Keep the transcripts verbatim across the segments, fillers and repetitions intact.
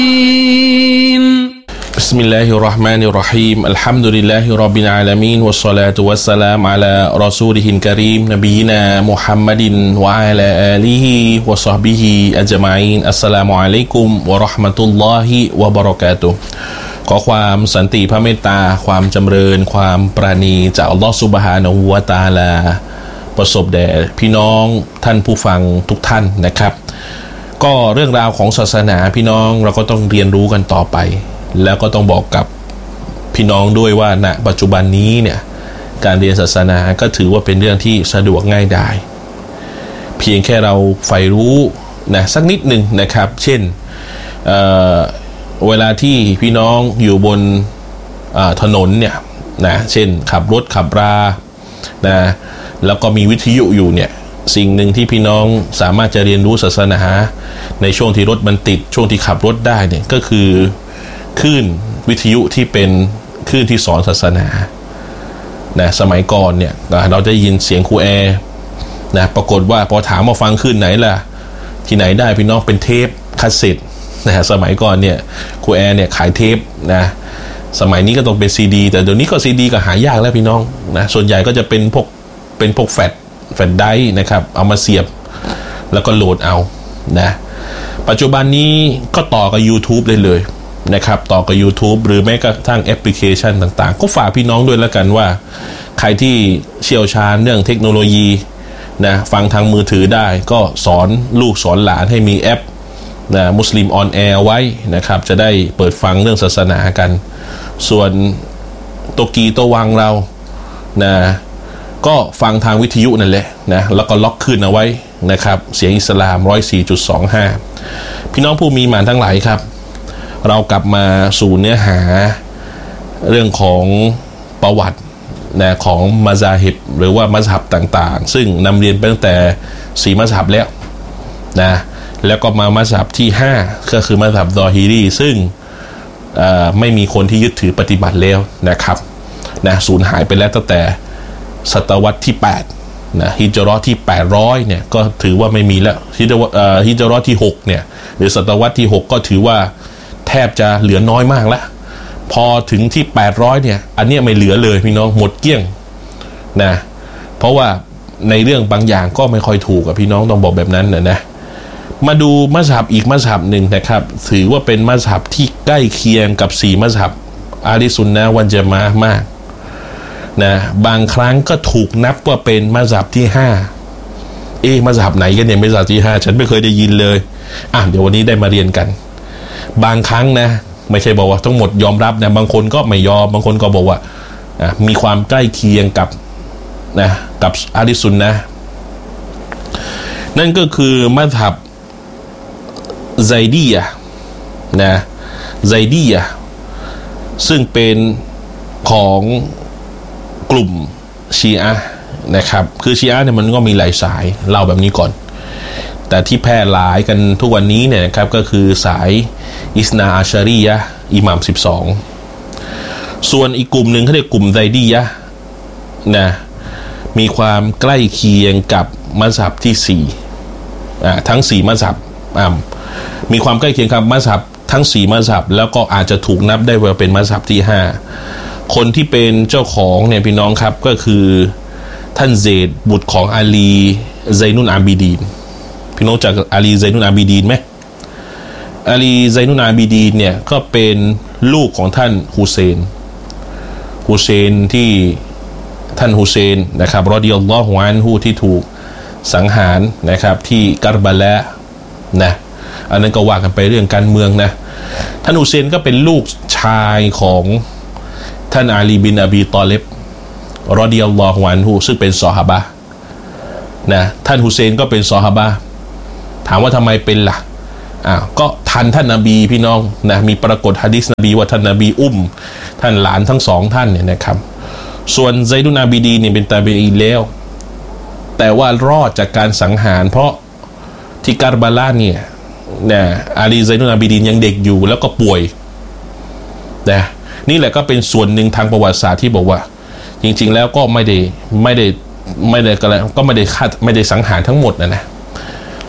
بسم الله الرحمن الرحيم الحمد لله رب العالمين والصلاة والسلام على رسوله الكريم نبينا محمد وعلى آله وصحبه أجمعين السلام عليكم ورحمة الله وبركاته ขอความสันติพระเมตตาความจำเริญความปราณีจากอัลลอฮฺซุบฮานะฮูวะตะอาลาประสบแด่พี่น้องท่านผู้ฟังทุกท่านนะครับก็เรื่องราวของศาสนาพี่น้องเราก็ต้องเรียนรู้กันต่อไปแล้วก็ต้องบอกกับพี่น้องด้วยว่าณปัจจุบันนี้เนี่ยการเรียนศาสนาก็ถือว่าเป็นเรื่องที่สะดวกง่ายดายเพียงแค่เราใฝ่รู้นะสักนิดหนึ่งนะครับเช่น เอ่อ เวลาที่พี่น้องอยู่บนถนนเนี่ยนะเช่นขับรถขับรานะแล้วก็มีวิทยุอยู่เนี่ยสิ่งหนึ่งที่พี่น้องสามารถจะเรียนรู้ศาสนาในช่วงที่รถมันติดช่วงที่ขับรถได้เนี่ยก็คือคลื่นวิทยุที่เป็นคลื่นที่สอนศาสนานะสมัยก่อนเนี่ยเราจะยินเสียงครูแอร์นะปรากฏว่าพอถามมาฟังคลื่นไหนล่ะที่ไหนได้พี่น้องเป็นเทปคาสเซ็ตนะสมัยก่อนเนี่ยครูแอร์เนี่ยขายเทปนะสมัยนี้ก็ต้องเป็นซีดีแต่เดี๋ยวนี้ก็ซีดีก็หายากแล้วพี่น้องนะส่วนใหญ่ก็จะเป็นพวกเป็นพวกแฟลชแฟลชไดรฟ์นะครับเอามาเสียบแล้วก็โหลดเอานะปัจจุบันนี้ก็ต่อกับ YouTube ได้เลยนะครับต่อกับ YouTube หรือแม้กระทั่งแอปพลิเคชันต่างๆก็ฝากพี่น้องด้วยแล้วกันว่าใครที่เชี่ยวชาญเรื่องเทคโนโลยีนะฟังทางมือถือได้ก็สอนลูกสอนหลานให้มีแอปนะมุสลิมออนแอร์ไว้นะครับจะได้เปิดฟังเรื่องศาสนากันส่วนโตกีโตวังเรานะก็ฟังทางวิทยุนั่นแหละนะแล้วก็ล็อกขึ้นเอาไว้นะครับเสียงอิสลาม หนึ่งร้อยสี่จุดสองห้า พี่น้องผู้มีหมานทั้งหลายครับเรากลับมาสู่เนื้อหาเรื่องของประวัตินะของมัซาฮิบหรือว่ามัซฮับต่างๆซึ่งนำเรียนไปตั้งแต่สี่มัซฮับแล้วนะแล้วก็มามัซฮับที่ห้าก็คือมัซฮับซอฮีรีซึ่งไม่มีคนที่ยึดถือปฏิบัติแล้วนะครับนะสูญหายไปแล้วตั้งแต่ศตวรรษที่แปดนะฮิจเราะห์ที่แปดร้อยเนี่ยก็ถือว่าไม่มีแล้วฮิจเราะห์เอ่อฮิจเราะห์ที่หกเนี่ยหรือศตวรรษที่หกก็ถือว่าแทบจะเหลือน้อยมากแล้วพอถึงที่แปดร้อยเนี่ยอันนี้ไม่เหลือเลยพี่น้องหมดเกลี้ยงนะเพราะว่าในเรื่องบางอย่างก็ไม่ค่อยถูกกับพี่น้องต้องบอกแบบนั้นนะนะมาดูมัซฮับอีกมัซฮับหนึ่งนะครับถือว่าเป็นมัซฮับที่ใกล้เคียงกับสี่มัซฮับอะห์ลุสซุนนะฮ์วัลญะมาอะห์มากนะบางครั้งก็ถูกนับว่าเป็นมัซฮับที่ห้าเอ๊ะมัซฮับไหนกันเนี่ยมัซฮับที่ห้าฉันไม่เคยได้ยินเลยอ่ะเดี๋ยววันนี้ได้มาเรียนกันบางครั้งนะไม่ใช่บอกว่าทั้งหมดยอมรับนะบางคนก็ไม่ยอมบางคนก็บอกว่ามีความใกล้เคียงกับนะกับอะห์ลุสซุนนะฮ์นั่นก็คือมัซฮับไซดียะห์นะไซดียะห์ซึ่งเป็นของกลุ่มชีอะห์นะครับคือชีอะห์เนี่ยมันก็มีหลายสายเล่าแบบนี้ก่อนแต่ที่แพร่หลายกันทุกวันนี้เนี่ยนะครับก็คือสายอิสนาอัชรียะห์อิหม่ามสิบสองส่วนอีกกลุ่มหนึ่งเขาเรียกกลุ่มไซดียะห์นะมีความใกล้เคียงกับมัซฮับที่สี่อ่าทั้งสี่มัซฮับอ่ามีความใกล้เคียงกับมัซฮับทั้งสี่มัซฮับแล้วก็อาจจะถูกนับได้ว่าเป็นมัซฮับที่ห้าคนที่เป็นเจ้าของเนี่ยพี่น้องครับก็คือท่านเซดบุตรของอาลีไซนุนอาบิดีนพี่น้องจากอาลีไซนุนอาบิดีนไหมอาลีไซนุนอาบิดีนเนี่ยก็เป็นลูกของท่านฮุเซนฮุเซนที่ท่านฮุเซนนะครับรอฎิยัลลอฮุอันฮุที่ถูกสังหารนะครับที่กัรบะลานะอันนั้นก็ว่ากันไปเรื่องการเมืองนะท่านฮุเซนก็เป็นลูกชายของท่านอาลีบินอบีตอเลบรอฎิยัลลอฮุอันฮุซึ่งเป็นซอฮาบะห์นะท่านฮุเซนก็เป็นซอฮาบะห์ถามว่าทำไมเป็นล่ะอ่าก็ทันท่านนบีพี่น้องนะมีปรากฏหะดีษนบีว่าท่านนบีอุ้มท่านหลานทั้งสองท่านเนี่ยนะครับส่วนไซดุนอาบิดีเนี่ยเป็นตาบีอีนแล้วแต่ว่ารอดจากการสังหารเพราะที่กัรบะลาเนี่ยนะอาลีไซดุนอาบิดีนยังเด็กอยู่แล้วก็ป่วยนะนี่แหละก็เป็นส่วนหนึ่งทางประวัติศาสตร์ที่บอกว่าจริงๆแล้วก็ไม่ได้ไม่ได้ไม่ได้ก็ไม่ได้คาดไม่ได้สังหารทั้งหมดนะนะ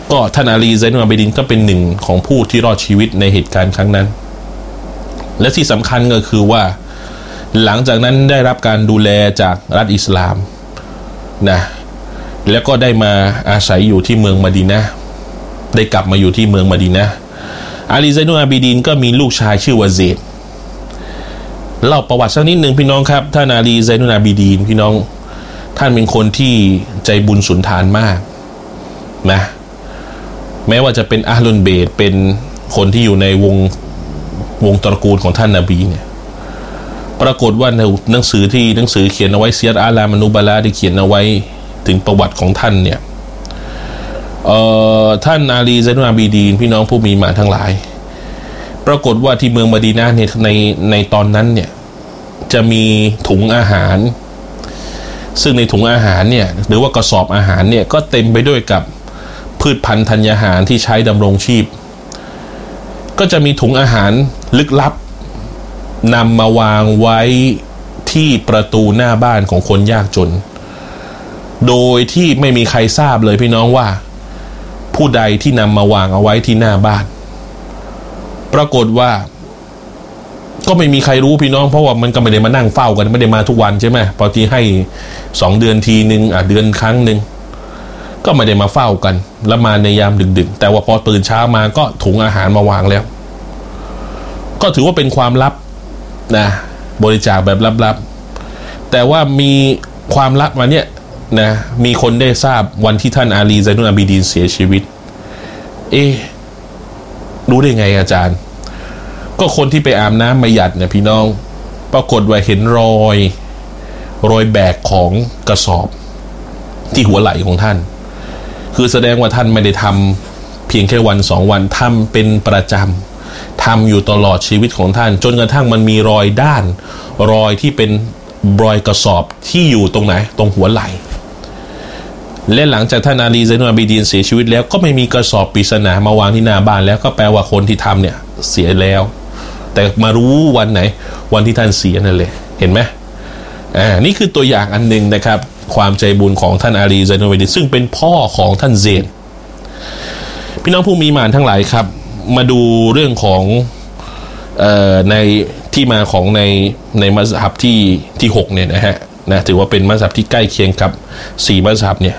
ก็ท่านอาลีไซนุลอาบิดีนก็เป็นหนึ่งของผู้ที่รอดชีวิตในเหตุการณ์ครั้งนั้นและที่สำคัญก็คือว่าหลังจากนั้นได้รับการดูแลจากรัฐอิสลามนะแล้วก็ได้มาอาศัยอยู่ที่เมืองมะดีนะห์ได้กลับมาอยู่ที่เมืองมะดีนะห์อาลีไซนุลอาบิดีนก็มีลูกชายชื่อว่าเซดเล่าประวัติสักนิดหนึ่งพี่น้องครับท่านอาลีไซนุลอาบิดีนพี่น้องท่านเป็นคนที่ใจบุญสุนทานมากนะแม้ว่าจะเป็นอะห์ลุลเบตเป็นคนที่อยู่ในวงวงตระกูลของท่านนบีเนี่ยปรากฏว่าในหนังสือที่หนังสือเขียนเอาไว้เซียรอาลามานุบาลาได้เขียนเอาไว้ถึงประวัติของท่านเนี่ยเอ่อท่านอาลีไซนุลอาบิดีนพี่น้องผู้มีมาทั้งหลายปรากฏว่าที่เมืองมะดีนะห์เนี่ยในในตอนนั้นเนี่ยจะมีถุงอาหารซึ่งในถุงอาหารเนี่ยหรือว่ากระสอบอาหารเนี่ยก็เต็มไปด้วยกับพืชพันธุ์ธัญญาหารที่ใช้ดำรงชีพก็จะมีถุงอาหารลึกลับนำมาวางไว้ที่ประตูหน้าบ้านของคนยากจนโดยที่ไม่มีใครทราบเลยพี่น้องว่าผู้ใดที่นำมาวางเอาไว้ที่หน้าบ้านปรากฏว่าก็ไม่มีใครรู้พี่น้องเพราะว่ามันก็ไม่ได้มานั่งเฝ้ากันไม่ได้มาทุกวันใช่ไหมพอที่ให้สองเดือนทีนึงอ่ะเดือนครั้งหนึ่งก็ไม่ได้มาเฝ้ากันแล้วมาในยามดึกๆแต่ว่าพอตื่นเช้ามาก็ถุงอาหารมาวางแล้วก็ถือว่าเป็นความลับนะบริจาคแบบลับๆแต่ว่ามีความลับมาเนี่ยนะมีคนได้ทราบวันที่ท่านอาลีไซนุลอาบิดีนเสียชีวิตเอ๊ะรู้ได้ไงอาจารย์ก็คนที่ไปอาบน้ำมาหยัดเนี่ยพี่น้องปรากฏว่าเห็นรอยรอยแบกของกระสอบที่หัวไหล่ของท่านคือแสดงว่าท่านไม่ได้ทำเพียงแค่วันสองวันทำเป็นประจำทำอยู่ตลอดชีวิตของท่านจนกระทั่งมันมีรอยด้านรอยที่เป็นรอยกระสอบที่อยู่ตรงไหนตรงหัวไหล่และหลังจากท่านอาลีไซนุลอาบิดีนเสียชีวิตแล้วก็ไม่มีกระสอบปริศนามาวางที่หน้าบ้านแล้วก็แปลว่าคนที่ทำเนี่ยเสียแล้วแต่มารู้วันไหนวันที่ท่านเสียนั่นเลยเห็นไหมอ่านี่คือตัวอย่างอันหนึ่งนะครับความใจบุญของท่านอาลีไซนุลอาบิดีนซึ่งเป็นพ่อของท่านเซดพี่น้องผู้มีหมานทั้งหลายครับมาดูเรื่องของเอ่อในที่มาของในในมัซฮับที่ที่หกเนี่ยนะฮะนะถือว่าเป็นมัซฮับที่ใกล้เคียงกับสี่มัซฮับเนี่ย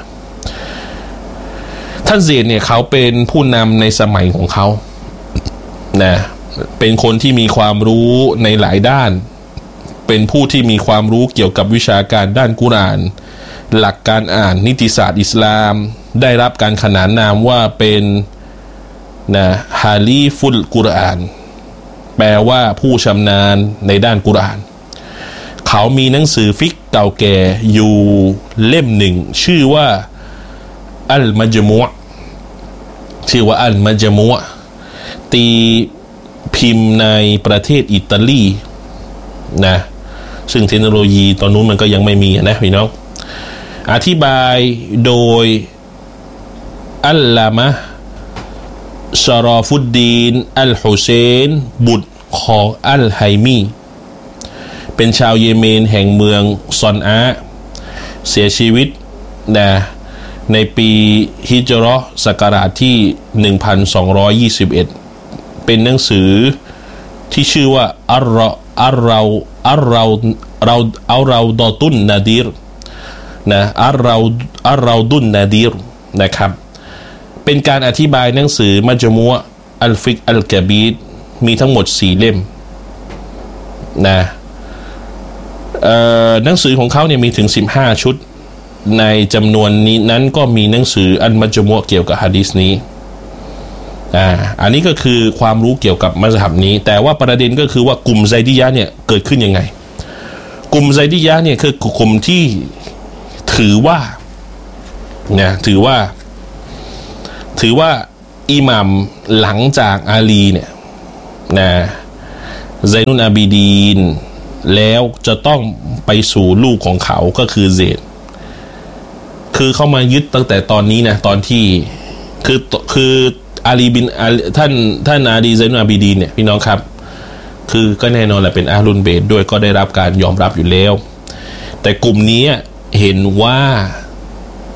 ท่านเซดเนี่ยเขาเป็นผู้นำในสมัยของเขานะเป็นคนที่มีความรู้ในหลายด้านเป็นผู้ที่มีความรู้เกี่ยวกับวิชาการด้านกุรอานหลักการอ่านนิติศาสตร์อิสลามได้รับการขนานนามว่าเป็นนะฮาลีฟุลกุรอานแปลว่าผู้ชำนาญในด้านกุรอานเขามีหนังสือฟิกเก่าแก่อยู่เล่มหนึ่งชื่อว่าอัลมัจมุอ์ชื่อว่าอัลมัจมุอ์ตีพิมพ์ในประเทศอิตาลีนะซึ่งเทคโนโลยีตอนนู้นมันก็ยังไม่มีนะพี่น้องอธิบายโดยอัลลามะชารอฟุดดีนอัลฮุเซนบุตรของอัลไฮมีเป็นชาวเยเมนแห่งเมืองซอนอาเสียชีวิตนะในปีฮิจเราะห์ศักราชที่หนึ่งพันสองร้อยยี่สิบเอ็ดเป็นหนังสือที่ชื่อว่าอัลเราอัลเราอัลเราเราอัลเราดอตุนนาดีรนะอัลเราอัลเราดุนนาดีรนะครับเป็นการอธิบายหนังสือมัจมุอ์อัลฟิกอัลกะบีรมีทั้งหมดสี่เล่มนะเอ่อหนังสือของเขาเนี่ยมีถึงสิบห้าชุดในจำนวนนี้นั้นก็มีหนังสืออัลมัจมุอ์เกี่ยวกับหะดีษนี้อ่าอันนี้ก็คือความรู้เกี่ยวกับมัซฮับนี้แต่ว่าประเด็นก็คือว่ากลุ่มไซดียะห์เนี่ยเกิดขึ้นยังไงกลุ่มไซดียะห์เนี่ยคือกลุ่มที่ถือว่าเนี่ยถือว่าถือว่าอิหมัมหลังจากอาลีเนี่ยนะไซนุลอาบิดีนแล้วจะต้องไปสู่ลูกของเขาก็คือเซดคือเข้ามายึดตั้งแต่ตอนนี้นะตอนที่คือคืออาลีบินท่านท่านอาลีไซนุลอาบิดีนเนี่ยพี่น้องครับคือก็แน่นอนแหละเป็นอะห์ลุลเบตด้วยก็ได้รับการยอมรับอยู่แล้วแต่กลุ่มนี้เห็นว่า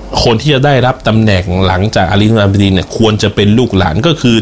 คนที่จะได้รับตำแหน่งหลังจากอาลีอิบนุอับดีนเนี่ยควรจะเป็นลูกหลานก็คือ